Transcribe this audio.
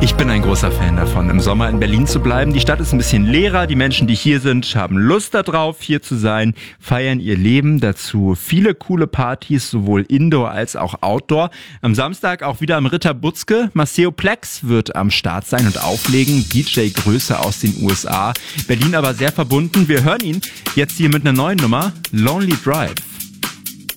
Ich bin ein großer Fan davon, im Sommer in Berlin zu bleiben. Die Stadt ist ein bisschen leerer, die Menschen, die hier sind, haben Lust darauf, hier zu sein, feiern ihr Leben. Dazu viele coole Partys, sowohl Indoor als auch Outdoor. Am Samstag auch wieder am Ritter Butzke. Maceo Plex wird am Start sein und auflegen. DJ Größe aus den USA. Berlin aber sehr verbunden. Wir hören ihn jetzt hier mit einer neuen Nummer, Lonely Drive.